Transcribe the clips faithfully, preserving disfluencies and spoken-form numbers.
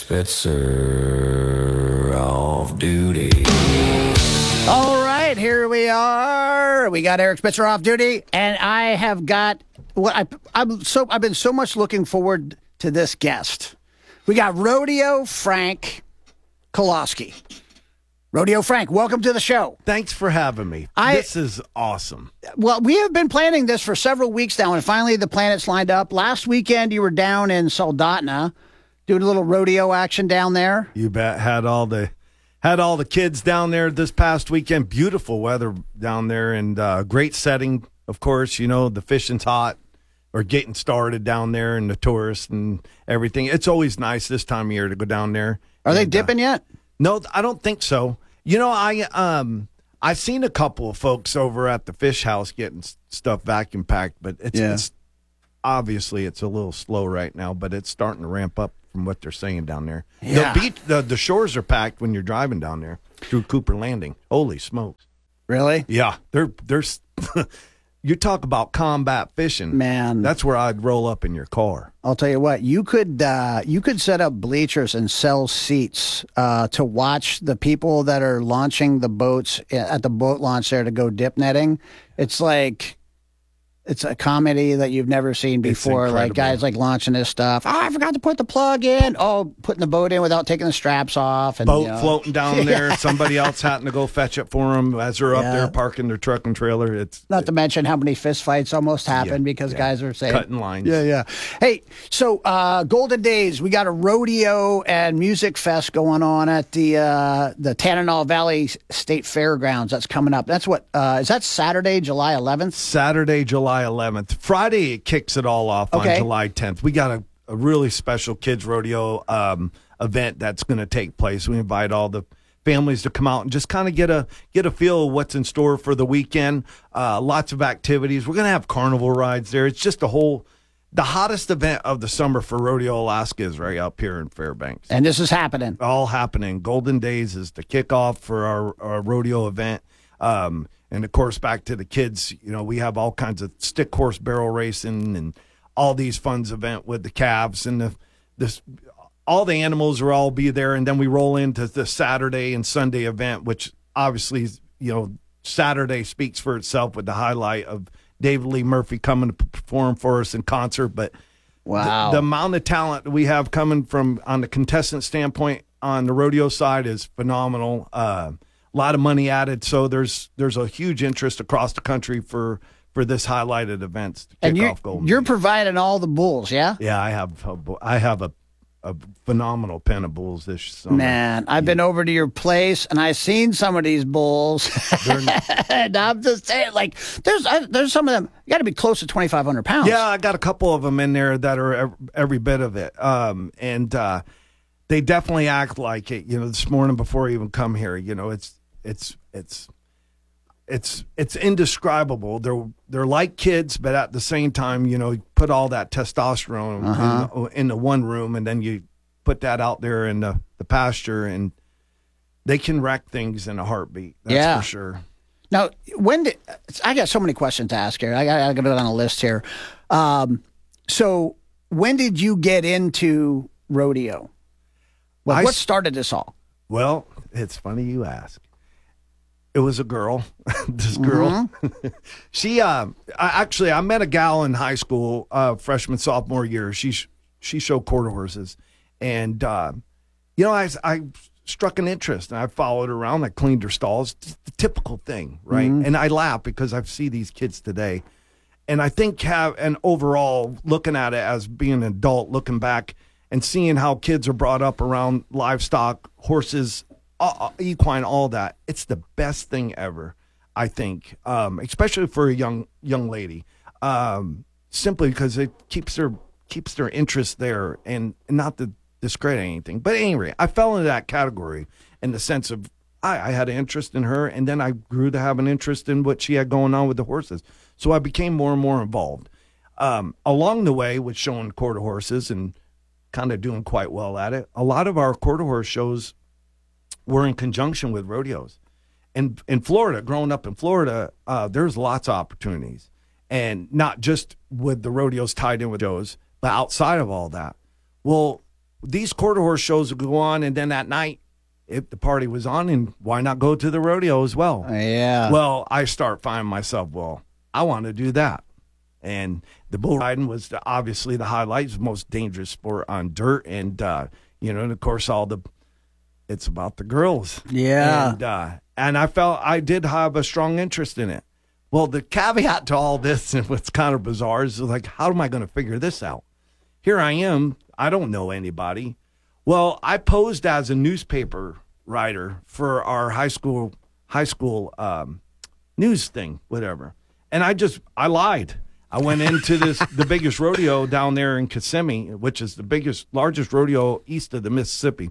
Spitzer off duty. All right, here we are. We got Eric Spitzer off duty, and I have got what I I'm so I've been so much looking forward to this guest. We got Rodeo Frank Koloski. Rodeo Frank, welcome to the show. Thanks for having me. I, this is awesome. Well, we have been planning this for several weeks now, and finally the planets lined up. Last weekend, you were down in Soldotna doing a little rodeo action down there. You bet. Had all the had all the kids down there this past weekend. Beautiful weather down there, and uh, great setting. Of course, you know the fishing's hot or getting started down there, and the tourists and everything. It's always nice this time of year to go down there. Are and, they dipping uh, yet? No, I don't think so. You know, I um I've seen a couple of folks over at the fish house getting stuff vacuum packed, but it's, Yeah. it's obviously it's a little slow right now, but it's starting to ramp up from what they're saying down there. Yeah. The beach, the, the shores are packed when you're driving down there through Cooper Landing. Holy smokes! Really? Yeah, they're there's you talk about combat fishing, Man. That's where I'd roll up in your car. I'll tell you what, you could uh, you could set up bleachers and sell seats uh, to watch the people that are launching the boats at the boat launch there to go dip netting. It's like it's a comedy that you've never seen before. Like guys like launching this stuff. Oh, I forgot to put the plug in. Oh, putting the boat in without taking the straps off. And, Boat you know. floating down there. Somebody else having to go fetch it for them as they're up Yeah. there parking their truck and trailer. It's Not to mention how many fist fights almost happen Yeah, because yeah. guys are saying cutting lines. Yeah, yeah. Hey, so uh, Golden Days, we got a rodeo and music fest going on at the uh, the Tanana Valley State Fairgrounds. That's coming up. That's what uh, is that Saturday, July eleventh? Saturday, July eleventh. Friday, it kicks it all off Okay. on July tenth. We got a, a really special kids rodeo um, event that's going to take place. We invite all the families to come out and just kind of get a get a feel of what's in store for the weekend. Uh, lots of activities. We're going to have carnival rides there. It's just a whole the hottest event of the summer for Rodeo Alaska is right up here in Fairbanks. And this is happening. All happening. Golden Days is the kickoff for our, our rodeo event. Um, and of course, back to the kids, you know, we have all kinds of stick horse barrel racing and all these funds event with the calves and the this all the animals will all be there. And then we roll into the Saturday and Sunday event, which obviously, you know, Saturday speaks for itself with the highlight of David Lee Murphy coming to perform for us in concert. But Wow. the, the amount of talent we have coming from on the contestant standpoint on the rodeo side is phenomenal. Uh, a lot of money added, so there's there's a huge interest across the country for for this highlighted events to kick and you, off Golden you're Days. providing all the bulls, yeah? Yeah, I have a, I have a a phenomenal pen of bulls this summer. Man, I've been over to your place and I've seen some of these bulls. And I'm just saying, like, there's I, there's some of them. You got to be close to twenty-five hundred pounds. Yeah, I got a couple of them in there that are ev- every bit of it. Um, and uh, they definitely act like it. You know, this morning before I even come here, you know, it's it's it's it's it's indescribable. They're they're like kids, but at the same time, you know, you put all that testosterone Uh-huh. in, the, in the one room, and then you put that out there in the, the pasture, and they can wreck things in a heartbeat. That's Yeah. for sure. Now, when did I got so many questions to ask here? I got I got it on a list here. Um, so when did you get into rodeo? Well, I what s- started this all? Well, it's funny you ask. It was a girl. This girl, she uh, I, actually I met a gal in high school, uh, freshman sophomore year. She sh- she showed quarter horses, and uh, you know I I struck an interest, and I followed her around. I cleaned her stalls, just the typical thing, right? And I laugh because I see these kids today, and I think have and overall looking at it as being an adult, looking back and seeing how kids are brought up around livestock, horses, uh, equine, all that. It's the best thing ever, I think, um, especially for a young young lady, um, simply because it keeps their keeps their interest there, and, and not to discredit anything. But anyway, I fell into that category in the sense of I, I had an interest in her, and then I grew to have an interest in what she had going on with the horses. So I became more and more involved. Um, along the way with showing quarter horses and kind of doing quite well at it, a lot of our quarter horse shows were in conjunction with rodeos. And in Florida, growing up in Florida, uh, there's lots of opportunities. And not just with the rodeos tied in with shows, but outside of all that. Well, these quarter horse shows would go on, and then at night, if the party was on, and why not go to the rodeo as well? Yeah. Well, I start finding myself, well, I want to do that. And the bull riding was the, obviously the highlight. It's the most dangerous sport on dirt. And, uh, you know, and of course, all the, it's about the girls. Yeah. And, uh, and I felt I did have a strong interest in it. Well, the caveat to all this, and what's kind of bizarre, is like, how am I going to figure this out? Here I am. I don't know anybody. Well, I posed as a newspaper writer for our high school high school um, news thing, whatever. And I just I lied. I went into this the biggest rodeo down there in Kissimmee, which is the biggest, largest rodeo east of the Mississippi.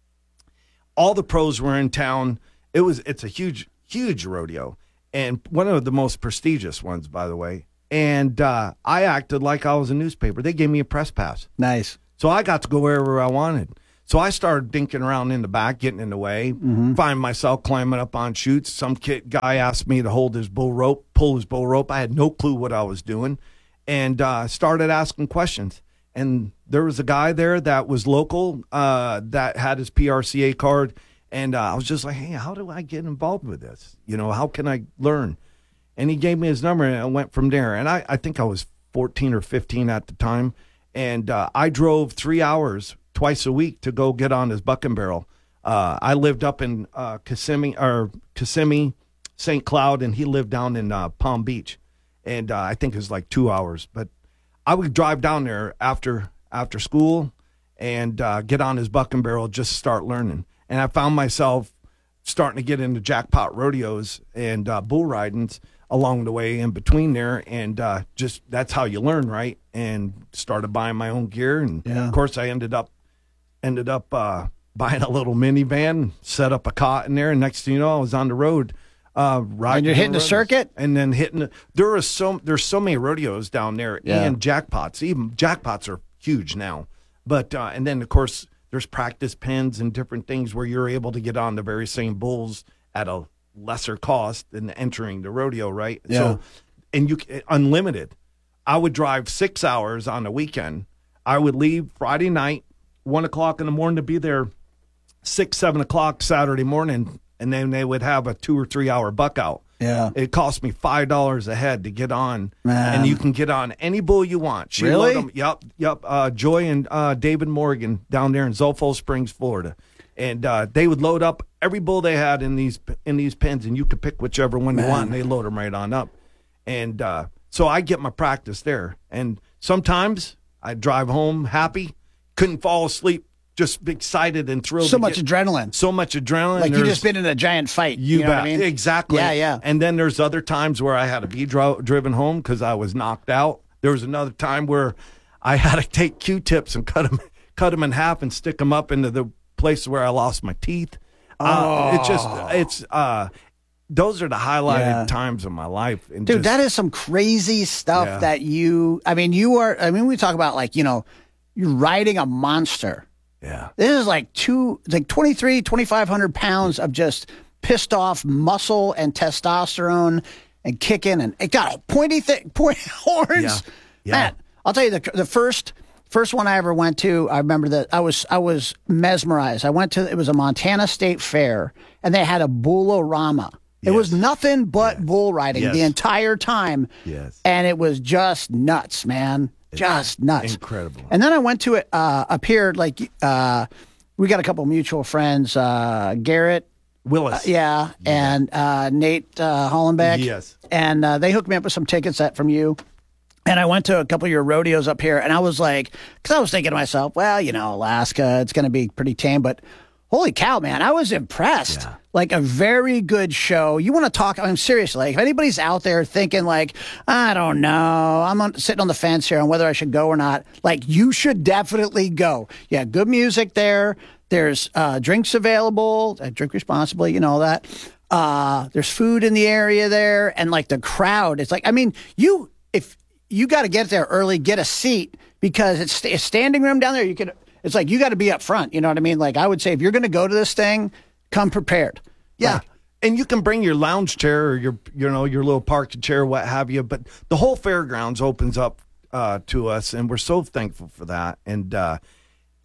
All the pros were in town. It was it's a huge, huge rodeo, and one of the most prestigious ones, by the way. And uh, I acted like I was a newspaper. They gave me a press pass. Nice. So I got to go wherever I wanted. So I started dinking around in the back, getting in the way, mm-hmm. find myself climbing up on chutes. Some kid guy asked me to hold his bull rope, pull his bull rope. I had no clue what I was doing, and uh, started asking questions. And there was a guy there that was local uh, that had his P R C A card, and uh, I was just like, hey, how do I get involved with this? You know, how can I learn? And he gave me his number, and I went from there. And I, I think I was fourteen or fifteen at the time, and uh, I drove three hours twice a week to go get on his bucking barrel. Uh, I lived up in uh, Kissimmee, or Kissimmee, Saint Cloud, and he lived down in uh, Palm Beach. And uh, I think it was like two hours. But I would drive down there after after school and uh, get on his bucking barrel, just start learning. And I found myself starting to get into jackpot rodeos and uh, bull ridings along the way in between there, and uh, just that's how you learn, right? And started buying my own gear, and yeah. of course I ended up ended up uh, buying a little minivan, set up a cot in there, and next thing you know, I was on the road uh, riding. And you're hitting the rodeos. circuit, and then hitting. The, there are so there's so many rodeos down there, yeah. and jackpots. Even jackpots are huge now, but uh, and then of course there's practice pens and different things where you're able to get on the very same bulls at a lesser cost than entering the rodeo, right? Yeah. So, and you unlimited. I would drive six hours on the weekend. I would leave Friday night, one o'clock in the morning, to be there six, seven o'clock Saturday morning, and then they would have a two or three hour buck out. Yeah. It cost me five dollars a head to get on, Man. and you can get on any bull you want. She Really? Them, yep, yep. Uh, Joy and uh, David Morgan down there in Zolfo Springs, Florida, and uh, they would load up every bull they had in these in these pens, and you could pick whichever one Man. you want, and they load them right on up. And uh, so I get my practice there, and sometimes I drive home happy, couldn't fall asleep, just excited and thrilled. So to much get, adrenaline. so much adrenaline. Like you There's- just been in a giant fight. you, You, know bet. what I mean? Exactly. Yeah, yeah. And then there's other times where I had to be dro- driven home because I was knocked out. There was another time where I had to take Q-tips and cut them, cut them in half and stick them up into the places where I lost my teeth. Uh, Oh. it's just, it's, uh, those are the highlighted Yeah. times of my life. And Dude, just, that is some crazy stuff Yeah. that you, I mean, you are, I mean, we talk about like, you know, you're riding a monster. yeah. This is like two, like twenty-three, twenty-five hundred pounds of just pissed off muscle and testosterone and kicking, and it got a pointy thing, pointy horns. Yeah. Yeah. Man, I'll tell you the the first first one I ever went to. I remember that I was I was mesmerized. I went to it was a Montana State Fair, and they had a bullorama. It Yes. was nothing but bull riding Yes. the entire time. Yes. And it was just nuts, man. Just nuts. incredible. And then I went to it uh, up here, like, uh, we got a couple mutual friends, uh, Garrett, Willis. uh, yeah, and uh, Nate uh, Hollenbeck. Yes. And uh, they hooked me up with some tickets that from you. And I went to a couple of your rodeos up here, and I was like, because I was thinking to myself, well, you know, Alaska, it's going to be pretty tame, but holy cow, man, I was impressed. Yeah. Like a very good show. You want to talk? I'm seriously. Like, if anybody's out there thinking like, I don't know, I'm on, sitting on the fence here on whether I should go or not. Like, you should definitely go. Yeah, good music there. There's uh, drinks available. Uh, drink responsibly. You know that. Uh, there's food in the area there, and like the crowd. It's like, I mean, you if you got to get there early, get a seat because it's a standing room down there. You can. It's like you got to be up front. You know what I mean? Like I would say, if you're going to go to this thing, come prepared. Yeah. Like, And you can bring your lounge chair or your, you know, your little park chair, what have you. But the whole fairgrounds opens up uh, to us, and we're so thankful for that. And uh, there's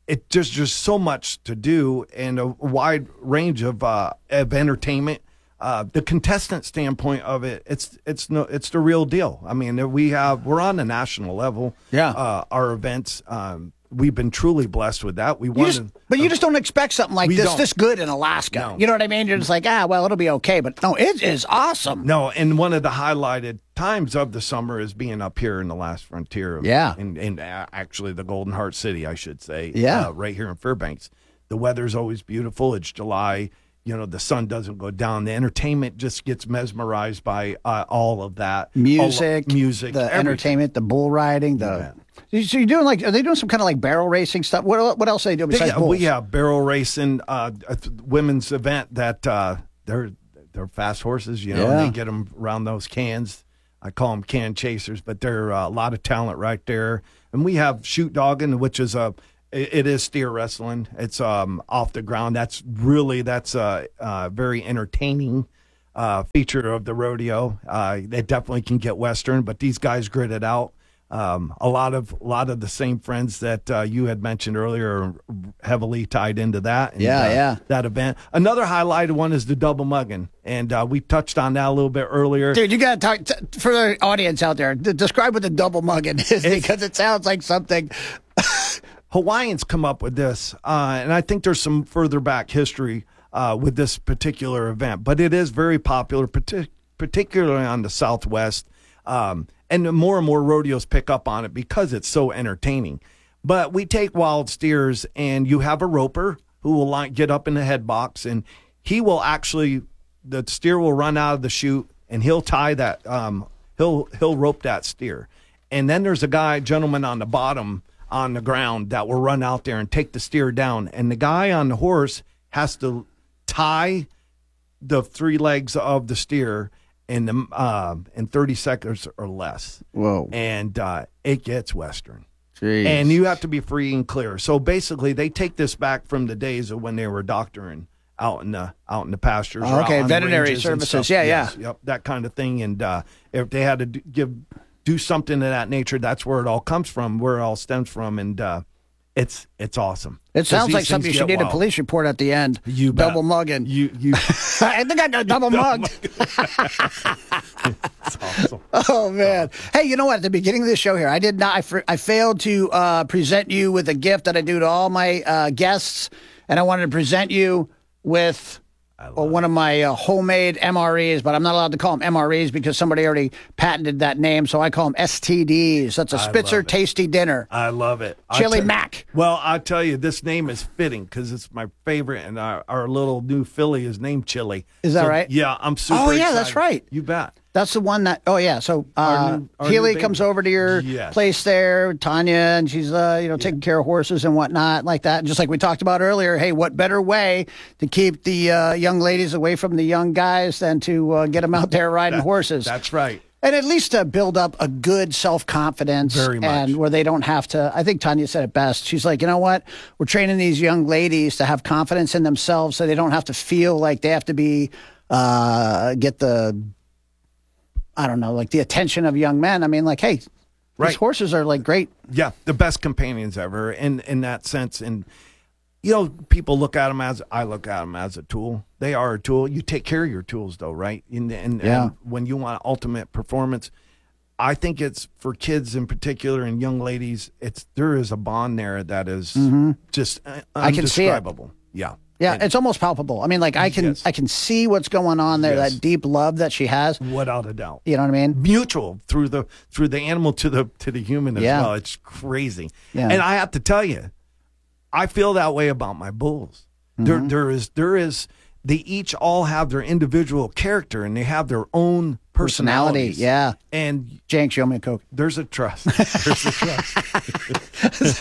it just just so much to do and a wide range of uh, of entertainment. Uh, the contestant standpoint of it, it's it's no it's the real deal. I mean, we have we're on the national level. Yeah, uh, our events. Um, we've been truly blessed with that. We you won, just, but you just don't expect something like We this don't. this good in Alaska. No. You know what I mean? You're just like, ah, well, it'll be okay. But no, it is awesome. No, and one of the highlighted times of the summer is being up here in the last frontier. Of, Yeah. in, in uh, actually the Golden Heart City, I should say. Yeah. uh, right here in Fairbanks. The weather's always beautiful. It's July. You know, the sun doesn't go down. The entertainment just gets mesmerized by uh, all of that Music, all, music, the everything. entertainment, the bull riding, the. So you're doing like, are they doing some kind of like barrel racing stuff? What what else are they doing besides They- bulls? we have barrel racing, uh, a th- women's event that uh, they're they're fast horses. You know, Yeah. and they get them around those cans. I call them can chasers, but they're uh, a lot of talent right there. And we have shoot dogging, which is a it, it is steer wrestling. It's um off the ground. That's really that's a, a very entertaining uh, feature of the rodeo. Uh, it definitely can get Western, but these guys grit it out. Um, a lot of a lot of the same friends that uh, you had mentioned earlier are heavily tied into that. And, Yeah, uh, yeah. That event. Another highlighted one is the double mugging, and uh, we touched on that a little bit earlier. Dude, you got to talk t- for the audience out there. D- describe what the double mugging is because it sounds like something. Hawaiians come up with this, uh, and I think there's some further back history uh, with this particular event, but it is very popular, partic- particularly on the Southwest. Um, and more and more rodeos pick up on it because it's so entertaining. But we take wild steers, and you have a roper who will line, get up in the head box, and he will actually, the steer will run out of the chute, and he'll tie that, um, he'll he'll rope that steer. And then there's a guy, gentleman on the bottom on the ground that will run out there and take the steer down. And the guy on the horse has to tie the three legs of the steer in the, uh, in thirty seconds or less. Whoa. And uh, it gets Western. Jeez. And you have to be free and clear. So basically, they take this back from the days of when they were doctoring out in the out in the pastures. Oh, or okay, out on the veterinary ranges and services. stuff. Yeah, Yes, yeah. Yep, that kind of thing. And uh, if they had to do, give do something of that nature, that's where it all comes from, where it all stems from, and uh, it's it's awesome. It 'Cause sounds these like something you things should get need a wild. police report at the end. You bet. double mugging. You you. I think I got double mugged. It's awesome. Oh man! Hey, you know what? At the beginning of the show here, I did not. I, fr- I failed to uh, present you with a gift that I do to all my uh, guests, and I wanted to present you with uh, one of my uh, homemade M R Es. But I'm not allowed to call them M R Es because somebody already patented that name, so I call them S T Ds. That's a Spitzer love it. Tasty Dinner. I love it. I Chili tell- Mac. Well, I tell you, this name is fitting because it's my favorite, and our, our little new filly is named Chili. Is that So, right? Yeah, I'm super. Oh, yeah, excited. that's right. You bet. That's the one that. Oh yeah. So uh, Our new- our Healy new comes baby. over to your Yes. place there, Tanya, and she's uh, you know taking care of horses and whatnot like that. And just like we talked about earlier, hey, what better way to keep the uh, young ladies away from the young guys than to uh, get them out there riding horses? That's right. And at least to build up a good self confidence, Very much. and where they don't have to. I think Tanya said it best. She's like, you know what? We're training these young ladies to have confidence in themselves, so they don't have to feel like they have to be uh, get the. I don't know, like the attention of young men. I mean, like, hey, Right. these horses are like great. Yeah, the best companions ever in in that sense. And you know, people look at them as I look at them as a tool. They are a tool. You take care of your tools, though, right? And, and, Yeah. and when you want ultimate performance, I think it's for kids in particular and young ladies. It's there is a bond there that is just uh, I can see it. indescribable. Yeah, Yeah, And it's almost palpable. I mean, like I can Yes. I can see what's going on there. Yes. That deep love that she has. without a doubt. You know what I mean? Mutual through the through the animal to the to the human as Yeah. well. It's crazy. Yeah. And I have to tell you, I feel that way about my bulls. There Mm-hmm. there is there is they each all have their individual character and they have their own Personality, personalities. yeah. And Jank, show me a Coke. there's a trust. There's a trust.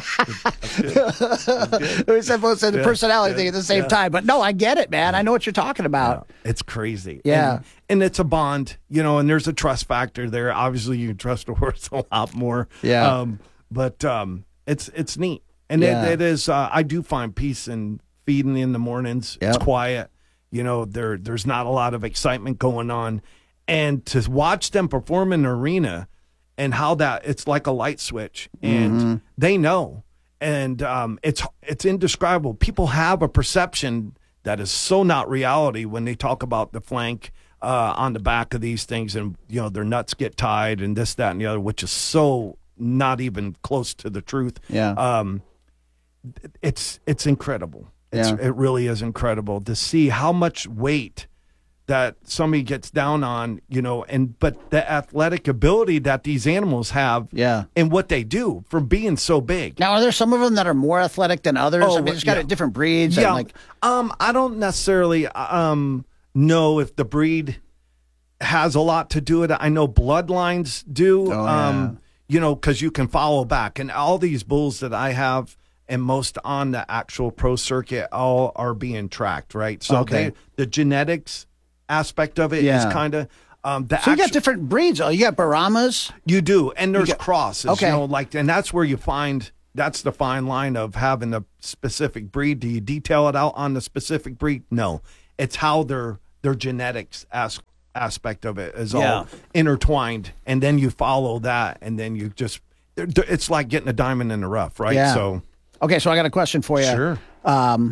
We said both said the personality thing at the same yeah. time, but no, I get it, man. I know what you're talking about. It's crazy. Yeah. And, and it's a bond, you know, and there's a trust factor there. Obviously, you can trust a horse a lot more. Yeah. Um, but um, it's it's neat. And Yeah. it, it is, uh, I do find peace in feeding in the mornings. It's Yep. quiet. You know, there there's not a lot of excitement going on. And to watch them perform in the arena and how that it's like a light switch. And Mm-hmm. they know. and um, it's it's indescribable. People have a perception that is so not reality when they talk about the flank uh, on the back of these things, and you know their nuts get tied and this, that, and the other, which is so not even close to the truth. Yeah. Um, it's it's incredible. It's, Yeah. It really is incredible to see how much weight that somebody gets down on, you know, and but the athletic ability that these animals have, Yeah. and what they do for being so big. Now, are there some of them that are more athletic than others? Oh, I mean, it's got yeah. different breeds. Yeah, And like, um, I don't necessarily um know if the breed has a lot to do with it. I know bloodlines do. Oh, um, you know, because you can follow back, and all these bulls that I have, and most on the actual pro circuit, all are being tracked, right? So Okay. they, the genetics aspect of it is Yeah. kind of um, the so you got actu- different breeds. Oh, you got Brahmas. you do, and there's got- crosses. Okay. You know, like, and that's where you find that's the fine line of having a specific breed. Do you detail it out on the specific breed? No, it's how their their genetics as, aspect of it is Yeah. all intertwined, and then you follow that, and then you just it's like getting a diamond in the rough, right? Yeah. So Okay, so I got a question for you. sure, Um,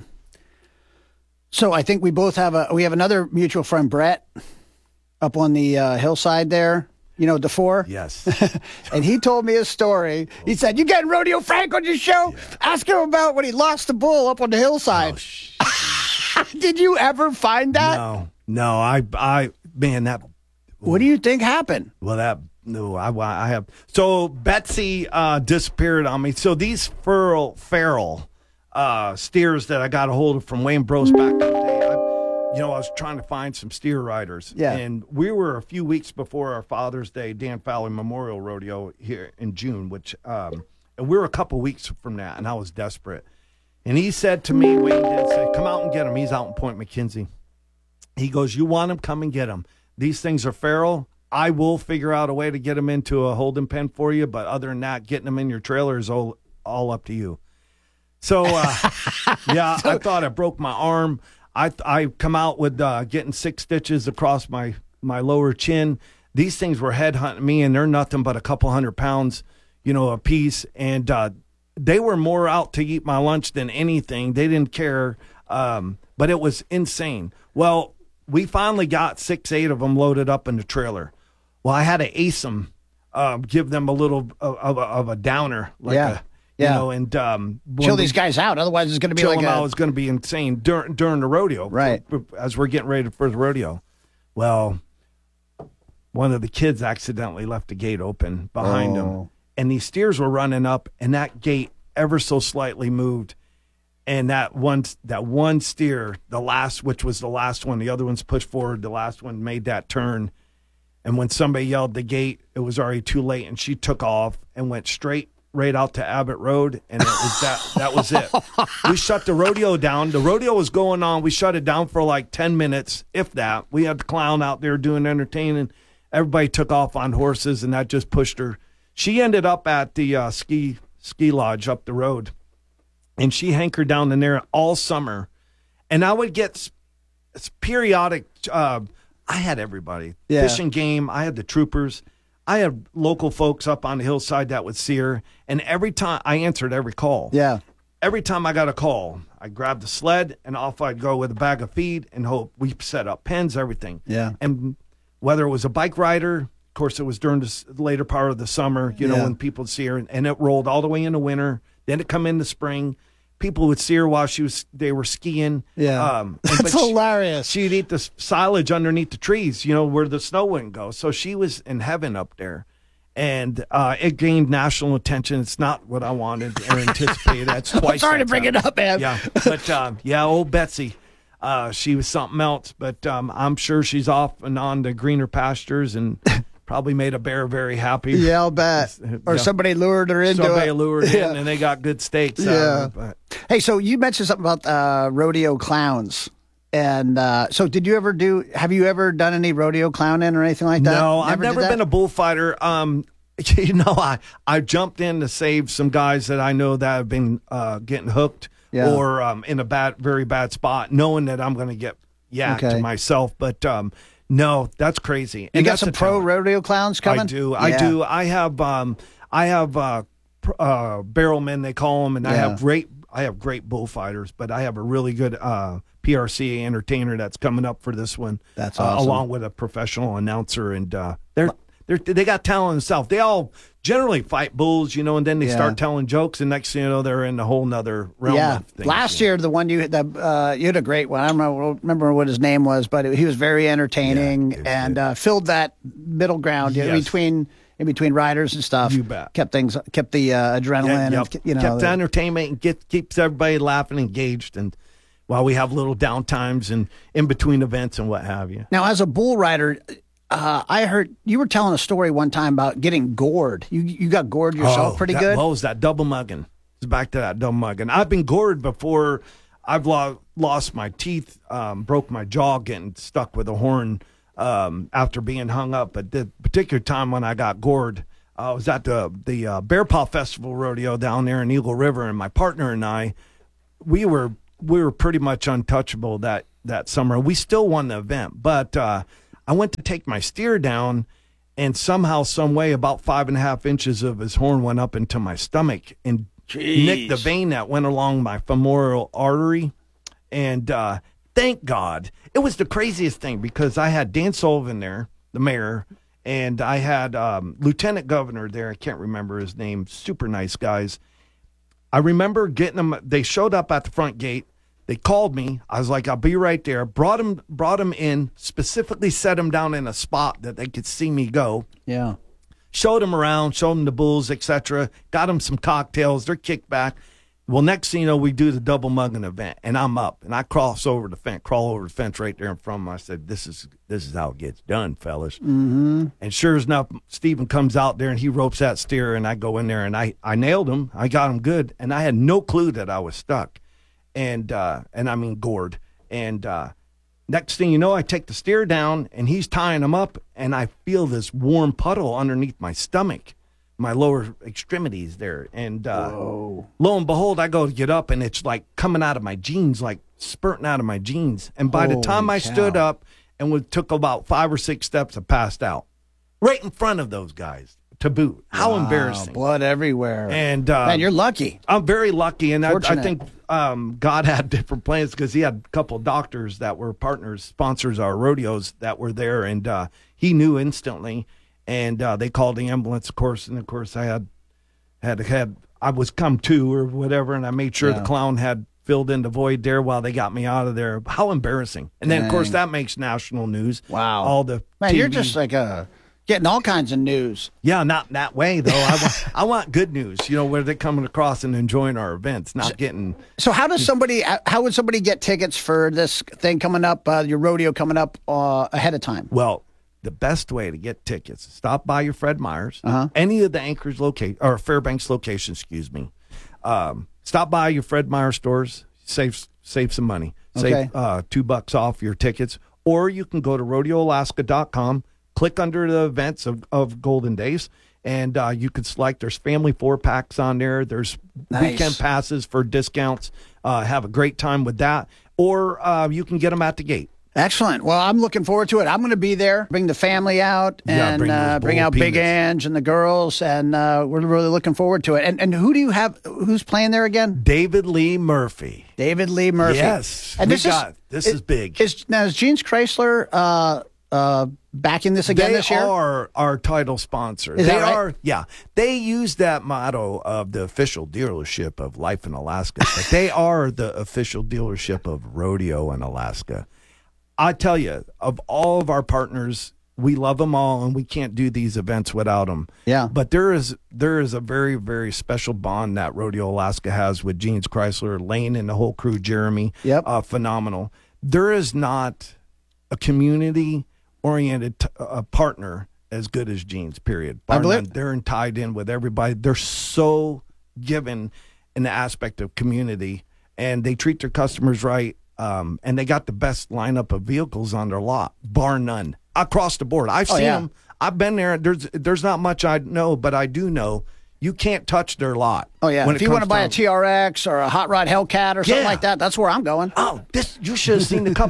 so I think we both have a we have another mutual friend, Brett, up on the uh, hillside there. You know, DeFore. yes, And he told me a story. He said, "You getting Rodeo Frank on your show? Ask him about when he lost the bull up on the hillside." Did you ever find that? no, no, I, I, man, that. What do you think happened? Well, that no, I, I have. So Betsy uh, disappeared on me. So these feral, feral uh, steers that I got a hold of from Wayne Bros back in the day, I, you know, I was trying to find some steer riders. Yeah. And we were a few weeks before our Father's Day Dan Fowler Memorial Rodeo here in June, which, um, and we were a couple weeks from that, and I was desperate. And he said to me, Wayne did say, "Come out and get him. He's out in Point McKenzie." He goes, "You want him? Come and get him. These things are feral. I will figure out a way to get them into a holding pen for you, but other than that, getting them in your trailer is all, all up to you." So, uh, yeah, I thought I broke my arm. I I come out with uh, getting six stitches across my, my lower chin. These things were headhunting me, and they're nothing but a couple hundred pounds, you know, a piece. And uh, they were more out to eat my lunch than anything. They didn't care, um, but it was insane. Well, we finally got six, eight of them loaded up in the trailer. Well, I had to ace them, uh, give them a little of, of, a, of a downer, like Yeah. a, you Yeah. know, and um, when Chill we these guys out. Otherwise, it's going to be chill like them out a. is going to be insane during during the rodeo, Right. for- as we're getting ready for the rodeo. Well, one of the kids accidentally left the gate open behind Oh. him, and these steers were running up, and that gate ever so slightly moved. And that one, that one steer, the last, which was the last one, the other one's pushed forward. The last one made that turn. And when somebody yelled the gate, it was already too late. And she took off and went straight right out to Abbott Road. And it was that, that was it. We shut the rodeo down. The rodeo was going on. We shut it down for like ten minutes, if that. We had the clown out there doing entertaining. Everybody took off on horses, and that just pushed her. She ended up at the uh, ski ski lodge up the road. And she hankered down in there all summer. And I would get s- s- periodic, uh, I had everybody. Yeah. Fish and game. I had the troopers. I had local folks up on the hillside that would see her. And every time, I answered every call. Yeah. Every time I got a call, I grabbed the sled and off I'd go with a bag of feed and hope. We set up pens, everything. Yeah. And whether it was a bike rider, of course, it was during the s- later part of the summer, you know, Yeah. when people would see her, and, and it rolled all the way into winter. Then it come into spring. People would see her while she was they were skiing. Yeah. Um, and- That's but she- hilarious. She'd eat the s- silage underneath the trees, you know, where the snow wouldn't go. So she was in heaven up there. And uh, it gained national attention. It's not what I wanted or anticipated. That's twice. Sorry to that bring time. it up, man. Yeah, but um, yeah, old Betsy, uh, she was something else. But um, I'm sure she's off and on to greener pastures and probably made a bear very happy. Yeah, I'll bet. Or Yeah. somebody lured her into Somebody it. lured Yeah. in, and they got good steaks. Yeah. Out of it, but Hey, so you mentioned something about uh, rodeo clowns. And uh, so did you ever do, have you ever done any rodeo clowning or anything like that? No, I've did never that? been a bullfighter. Um, you know, I, I jumped in to save some guys that I know that have been uh, getting hooked Yeah. or um, in a bad, very bad spot, knowing that I'm going to get yacked Okay. myself. But um, no, that's crazy. You And got that's some a pro talent. rodeo clowns coming? I do. I Yeah. do. I have um, I have uh, uh, barrelmen, they call them, and I Yeah. have great I have great bullfighters, but I have a really good uh, P R C A entertainer that's coming up for this one. That's uh, awesome. along with a professional announcer, and uh, they're they're they got talent themselves. They all generally fight bulls, you know, and then they Yeah. start telling jokes, and next thing you know, they're in a whole nother realm. Yeah, of things. last year the one you the uh, you had a great one. I don't remember, remember what his name was, but he was very entertaining Yeah, it- and it- uh, filled that middle ground in Yes. between in between riders and stuff. You bet. Kept things kept the uh, adrenaline. Yeah, and, yep. you know, kept the- the entertainment and get, keeps everybody laughing, engaged, and while we have little downtimes and in between events and what have you. Now, as a bull rider, uh, I heard you were telling a story one time about getting gored. You you got gored yourself Oh, pretty that, good. What was that double mugging? It's back to that double mugging. I've been gored before. I've lo- lost my teeth, um, broke my jaw getting stuck with a horn um, after being hung up. But the particular time when I got gored, I was at the the uh, Bear Paw Festival rodeo down there in Eagle River, and my partner and I, we were we were pretty much untouchable that that summer. We still won the event, but uh, I went to take my steer down, and somehow, some way, about five and a half inches of his horn went up into my stomach and nicked the vein that went along my femoral artery. And uh, thank God, it was the craziest thing because I had Dan Sullivan there, the mayor, and I had um, Lieutenant Governor there. I can't remember his name. Super nice guys. I remember getting them. They showed up at the front gate. They called me. I was like, I'll be right there. Brought them, brought them in, specifically set them down in a spot that they could see me go. Yeah. Showed them around, showed them the bulls, et cetera. Got them some cocktails. They're kicked back. Well, next thing you know, we do the double mugging event, and I'm up, and I cross over the fence, crawl over the fence right there in front of them. I said, "This is this is how it gets done, fellas." Mm-hmm. And sure enough, Stephen comes out there and he ropes that steer, and I go in there and I I nailed him. I got him good, and I had no clue that I was stuck, and uh, and I mean gored. And uh, next thing you know, I take the steer down, and he's tying him up, and I feel this warm puddle underneath my stomach. My lower extremities there. And uh, lo and behold, I go to get up, and it's like coming out of my jeans, like spurting out of my jeans. And by the time I Holy stood cow. up and we took about five or six steps, I passed out right in front of those guys to boot. How Wow, embarrassing. blood everywhere. And uh, Man, you're lucky. I'm very lucky, and I, I Fortunate. think um, God had different plans because he had a couple of doctors that were partners, sponsors our rodeos that were there, and uh, he knew instantly. And uh, they called the ambulance, of course, and of course I had had had I was come to or whatever, and I made sure Yeah. the clown had filled in the void there while they got me out of there. How embarrassing! And then of course Dang. that makes national news. Wow. All the Man, T V. you're just like a getting all kinds of news. Yeah, not that way though. I want I want good news. You know, where they're coming across and enjoying our events, not getting. So how does somebody? How would somebody get tickets for this thing coming up? Uh, your rodeo coming up uh, ahead of time? Well, the best way to get tickets, stop by your Fred Meyer's, Uh-huh. any of the Anchorage location or Fairbanks locations, excuse me. Um, stop by your Fred Meyer stores, save save some money, Okay. save uh, two bucks off your tickets, or you can go to rodeo alaska dot com, click under the events of, of Golden Days, and uh, you can select. There's family four packs on there. There's Nice. weekend passes for discounts. Uh, have a great time with that, or uh, you can get them at the gate. Excellent. Well, I'm looking forward to it. I'm going to be there. Bring the family out Yeah, and bring those uh, bring bull out Big peanuts. Ange and the girls, and uh, we're really looking forward to it. And and who do you have? Who's playing there again? David Lee Murphy. David Lee Murphy. Yes, And we this got- is this is big. Is now is Jeans Chrysler uh, uh, backing this again They this year? are our title sponsor. Is they that right? are, yeah. They use that motto of the official dealership of Life in Alaska, but they are the official dealership of Rodeo in Alaska. I tell you, of all of our partners, we love them all, and we can't do these events without them. Yeah. But there is there is a very, very special bond that Rodeo Alaska has with Jeans Chrysler, Lane, and the whole crew, Jeremy. Yep. Uh, phenomenal. There is not a community-oriented t- uh, partner as good as Jeans, period. I Bar believe- none. They're tied in with everybody. They're so given in the aspect of community, and they treat their customers right. Um, and they got the best lineup of vehicles on their lot, bar none, across the board. I've Oh, seen yeah. them. I've been there. There's there's not much I know, but I do know you can't touch their lot. Oh yeah. when If it you want to comes buy a down- T R X or a Hot Rod Hellcat or something Yeah. like that, that's where I'm going. Oh, this you should have seen the couple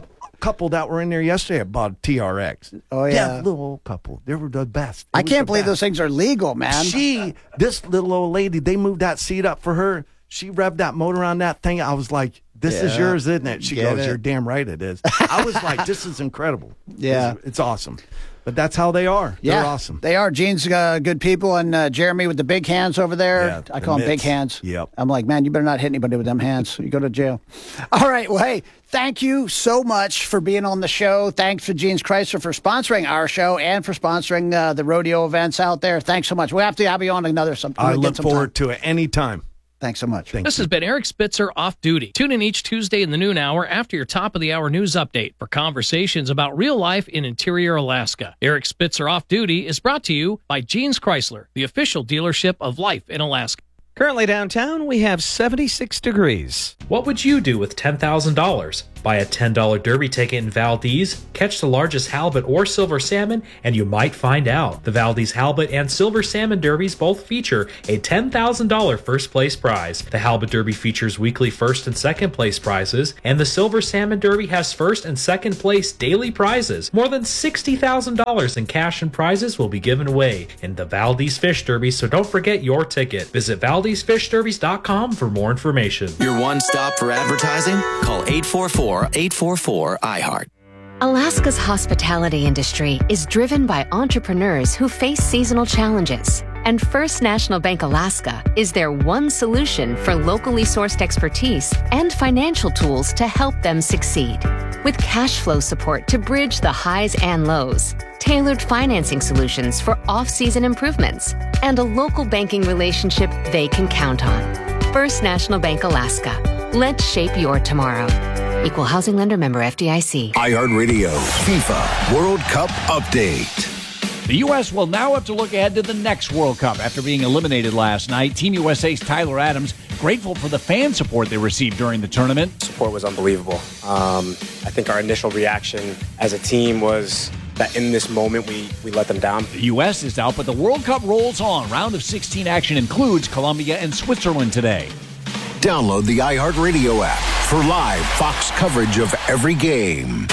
couple that were in there yesterday bought a T R X. Oh, yeah. Yeah, little old couple. They were the best. It I was can't the believe best. those things are legal, man. She, this little old lady, they moved that seat up for her. She revved that motor on that thing. I was like, this Yeah. is yours, isn't it? She Get goes, it. you're damn right it is. I was like, this is incredible. Yeah. It's, it's awesome. But that's how they are. Yeah, They're awesome. They are. Gene's uh, good people, and uh, Jeremy with the big hands over there. Yeah, I the call them big mitts. hands. Yep. I'm like, man, you better not hit anybody with them hands. You go to jail. All right. Well, hey, thank you so much for being on the show. Thanks to Gene's Chrysler for sponsoring our show and for sponsoring uh, the rodeo events out there. Thanks so much. We have to have you on another some. I get look some forward time. to it anytime. Thanks so much. Thank This you. has been Eric Spitzer Off Duty. Tune in each Tuesday in the noon hour after your top of the hour news update for conversations about real life in interior Alaska. Eric Spitzer Off Duty is brought to you by Gene's Chrysler, the official dealership of life in Alaska. Currently downtown, we have seventy-six degrees. What would you do with ten thousand dollars? Buy a ten dollar derby ticket in Valdez, catch the largest halibut or silver salmon, and you might find out. The Valdez Halibut and Silver Salmon Derbies both feature a ten thousand dollars first place prize. The Halibut Derby features weekly first and second place prizes, and the Silver Salmon Derby has first and second place daily prizes. More than sixty thousand dollars in cash and prizes will be given away in the Valdez Fish Derby, so don't forget your ticket. Visit Valdez Fish Derbies dot com for more information. Your one stop for advertising? Call eight four four, eight four four, I heart. Alaska's hospitality industry is driven by entrepreneurs who face seasonal challenges. And First National Bank Alaska is their one solution for locally sourced expertise and financial tools to help them succeed. With cash flow support to bridge the highs and lows, tailored financing solutions for off-season improvements, and a local banking relationship they can count on. First National Bank Alaska. Let's shape your tomorrow. Equal housing lender, member F D I C. iHeartRadio FIFA World Cup update. The U S will now have to look ahead to the next World Cup after being eliminated last night. Team U S A's Tyler Adams grateful for the fan support they received during the tournament. Support was unbelievable. Um, I think our initial reaction as a team was that in this moment we, we let them down. The U S is out, but the World Cup rolls on. Round of sixteen action includes Colombia and Switzerland today. Download the iHeartRadio app for live Fox coverage of every game.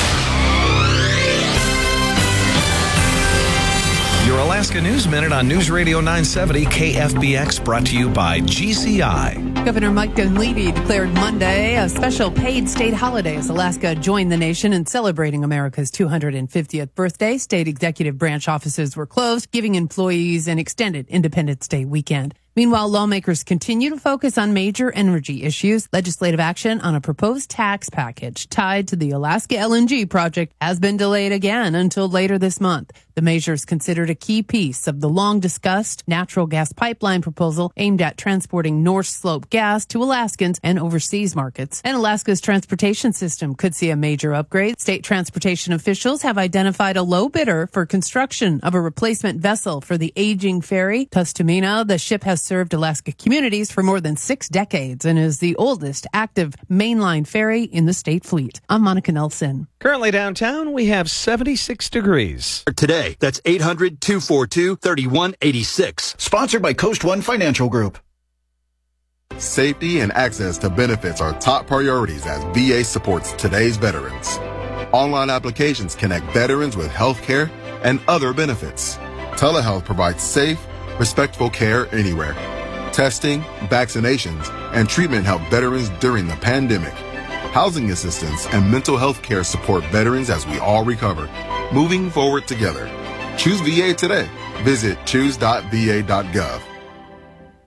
Your Alaska News Minute on News Radio nine seventy K F B X, brought to you by G C I. Governor Mike Dunleavy declared Monday a special paid state holiday as Alaska joined the nation in celebrating America's two hundred fiftieth birthday. State executive branch offices were closed, giving employees an extended Independence Day weekend. Meanwhile, lawmakers continue to focus on major energy issues. Legislative action on a proposed tax package tied to the Alaska L N G project has been delayed again until later this month. The measure is considered a key piece of the long-discussed natural gas pipeline proposal aimed at transporting North Slope gas to Alaskans and overseas markets. And Alaska's transportation system could see a major upgrade. State transportation officials have identified a low bidder for construction of a replacement vessel for the aging ferry. Tustumena, the ship has served Alaska communities for more than six decades and is the oldest active mainline ferry in the state fleet. I'm Monica Nelson. Currently downtown, we have seventy-six degrees. Today, that's eight hundred, two four two, three one eight six. Sponsored by Coast One Financial Group. Safety and access to benefits are top priorities as V A supports today's veterans. Online applications connect veterans with health care and other benefits. Telehealth provides safe, respectful care anywhere. Testing, vaccinations, and treatment help veterans during the pandemic. Housing assistance and mental health care support veterans as we all recover. Moving forward together. Choose V A today. Visit choose dot v a dot gov.